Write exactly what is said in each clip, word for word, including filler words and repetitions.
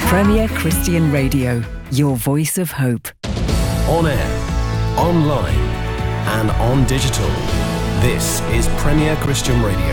Premier Christian Radio, your voice of hope. On air, online, and on digital. This is Premier Christian Radio.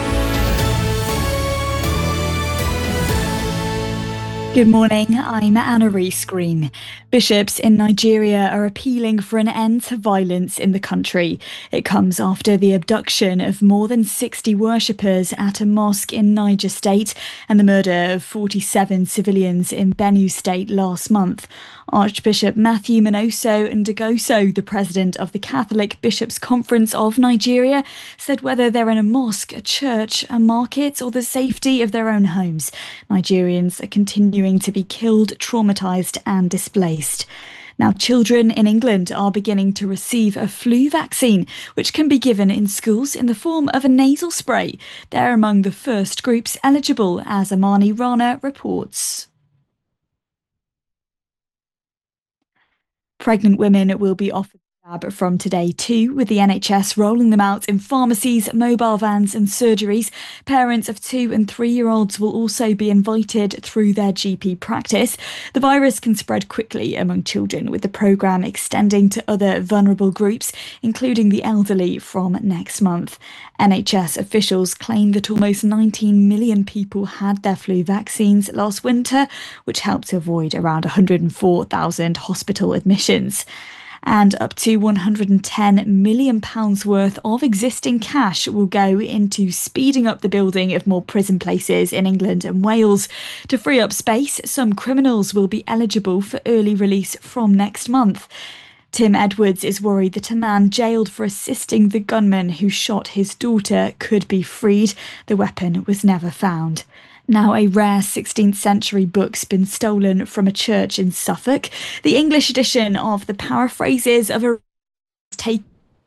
Good morning, I'm Anna Rees-Green. Bishops in Nigeria are appealing for an end to violence in the country. It comes after the abduction of more than sixty worshippers at a mosque in Niger State and the murder of forty-seven civilians in Benue State last month. Archbishop Matthew Manoso Ndogoso, the president of the Catholic Bishops' Conference of Nigeria, said whether they're in a mosque, a church, a market or the safety of their own homes, Nigerians are continuing to be killed, traumatised and displaced. Now, children in England are beginning to receive a flu vaccine, which can be given in schools in the form of a nasal spray. They're among the first groups eligible, as Amani Rana reports. Pregnant women will be offered the jab from today too, with the N H S rolling them out in pharmacies, mobile vans and surgeries. Parents of two and three-year-olds will also be invited through their G P practice. The virus can spread quickly among children, with the programme extending to other vulnerable groups, including the elderly, from next month. N H S officials claim that almost nineteen million people had their flu vaccines last winter, which helped to avoid around one hundred four thousand hospital admissions. And up to one hundred ten million pounds worth of existing cash will go into speeding up the building of more prison places in England and Wales. To free up space, some criminals will be eligible for early release from next month. Tim Edwards is worried that a man jailed for assisting the gunman who shot his daughter could be freed. The weapon was never found. Now, a rare sixteenth century book's been stolen from a church in Suffolk. The English edition of the paraphrases of a take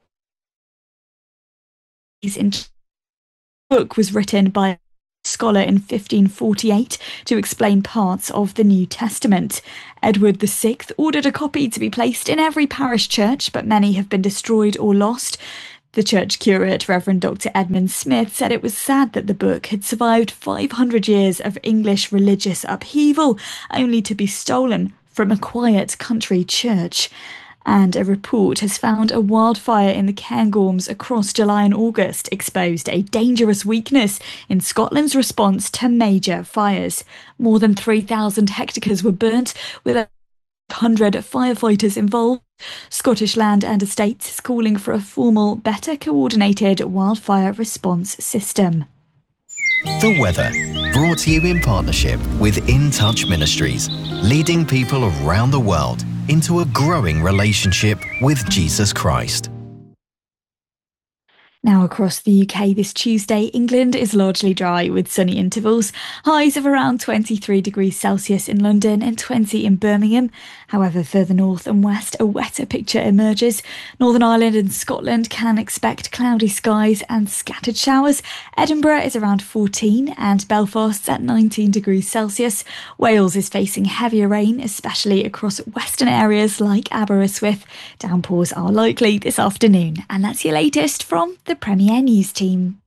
in book was written by a scholar in fifteen forty-eight to explain parts of the New Testament. Edward the Sixth ordered a copy to be placed in every parish church, but many have been destroyed or lost. The church curate, Reverend Doctor Edmund Smith, said it was sad that the book had survived five hundred years of English religious upheaval, only to be stolen from a quiet country church. And a report has found a wildfire in the Cairngorms across July and August exposed a dangerous weakness in Scotland's response to major fires. More than three thousand hectares were burnt, with a hundred firefighters involved. Scottish Land and Estates is calling for a formal, better coordinated wildfire response system. The weather, brought to you in partnership with In Touch Ministries, leading people around the world into a growing relationship with Jesus Christ. Now across the U K this Tuesday, England is largely dry with sunny intervals. Highs of around twenty-three degrees Celsius in London and twenty in Birmingham. However, further north and west, a wetter picture emerges. Northern Ireland and Scotland can expect cloudy skies and scattered showers. Edinburgh is around fourteen and Belfast's at nineteen degrees Celsius. Wales is facing heavier rain, especially across western areas like Aberystwyth. Downpours are likely this afternoon. And that's your latest from the Premier News team.